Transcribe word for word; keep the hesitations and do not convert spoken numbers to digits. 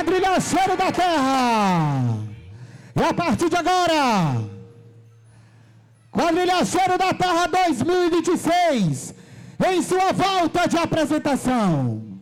Quadrilhaceiro da Terra. E a partir de agora, Quadrilhaceiro da Terra dois mil e vinte e seis, em sua volta de apresentação.